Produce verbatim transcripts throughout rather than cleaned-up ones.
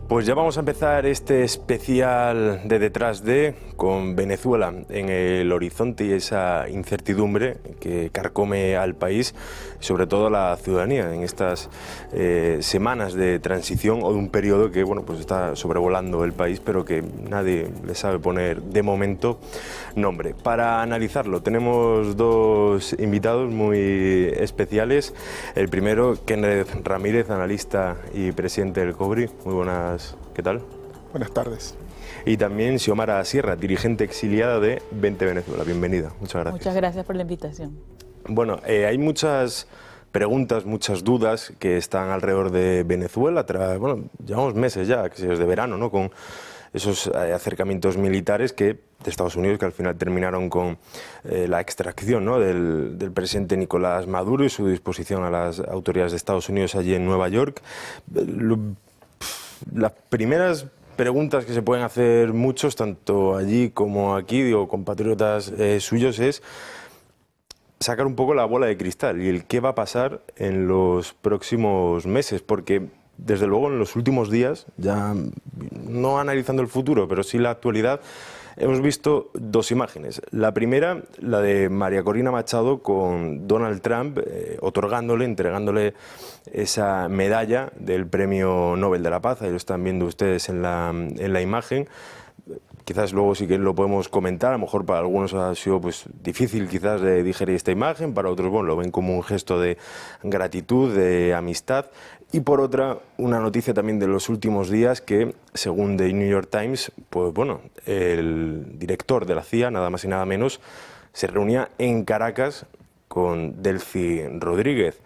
Pues ya vamos a empezar este especial de Detrás de, con Venezuela en el horizonte y esa incertidumbre que carcome al país, sobre todo a la ciudadanía, en estas eh, semanas de transición o de un periodo que bueno, pues está sobrevolando el país, pero que nadie le sabe poner de momento nombre. Para analizarlo tenemos dos invitados muy especiales. El primero, Kenneth Ramírez, analista y presidente del COBRI. Muy buenas. ¿Qué tal? Buenas tardes. Y también Xiomara Sierra, dirigente exiliada de Vente Venezuela. Bienvenida. Muchas gracias. Muchas gracias por la invitación. Bueno, eh, hay muchas preguntas, muchas dudas que están alrededor de Venezuela. Tras, bueno, llevamos meses ya, que desde verano, ¿no? Con esos eh, acercamientos militares que de Estados Unidos que al final terminaron con eh, la extracción, ¿no? del, del presidente Nicolás Maduro y su disposición a las autoridades de Estados Unidos allí en Nueva York. Lo, Las primeras preguntas que se pueden hacer muchos, tanto allí como aquí, digo, compatriotas eh, suyos, es sacar un poco la bola de cristal y el qué va a pasar en los próximos meses, porque desde luego en los últimos días, ya no analizando el futuro, pero sí la actualidad, hemos visto dos imágenes. La primera, la de María Corina Machado con Donald Trump, eh, otorgándole, entregándole esa medalla del Premio Nobel de la Paz. Ahí lo están viendo ustedes en la, en la imagen. Quizás luego sí que lo podemos comentar, a lo mejor para algunos ha sido pues difícil quizás de digerir esta imagen, para otros bueno, lo ven como un gesto de gratitud, de amistad. Y por otra, una noticia también de los últimos días que, según The New York Times, pues bueno, el director de la C I A, nada más y nada menos, se reunía en Caracas con Delcy Rodríguez.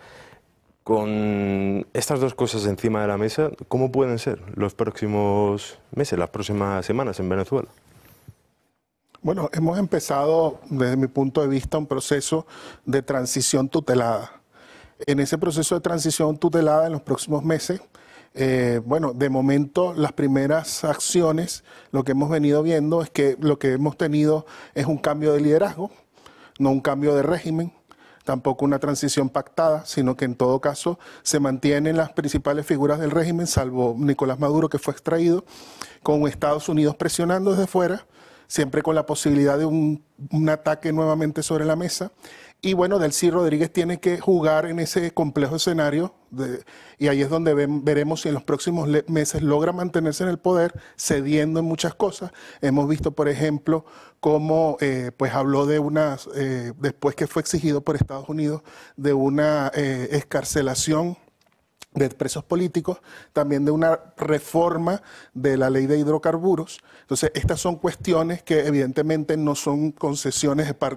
Con estas dos cosas encima de la mesa, ¿cómo pueden ser los próximos meses, las próximas semanas en Venezuela? Bueno, hemos empezado, desde mi punto de vista, un proceso de transición tutelada. En ese proceso de transición tutelada, en los próximos meses, eh, bueno, de momento las primeras acciones, lo que hemos venido viendo es que lo que hemos tenido es un cambio de liderazgo, no un cambio de régimen, tampoco una transición pactada, sino que en todo caso se mantienen las principales figuras del régimen, salvo Nicolás Maduro, que fue extraído, con Estados Unidos presionando desde fuera, siempre con la posibilidad de un, un ataque nuevamente sobre la mesa. Y bueno, Delcy Rodríguez tiene que jugar en ese complejo escenario de, y ahí es donde ven, veremos si en los próximos meses logra mantenerse en el poder, cediendo en muchas cosas. Hemos visto, por ejemplo, cómo eh, pues habló de una, eh, después que fue exigido por Estados Unidos, de una eh, excarcelación de presos políticos, también de una reforma de la ley de hidrocarburos. Entonces, estas son cuestiones que evidentemente no son concesiones